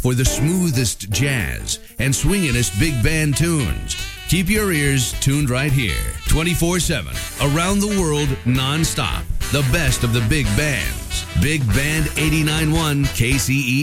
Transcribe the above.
for the smoothest jazz and swinginest big band tunes. Keep your ears tuned right here, 24/7, around the world, non-stop. The best of the big bands. Big Band 89.1 KCE.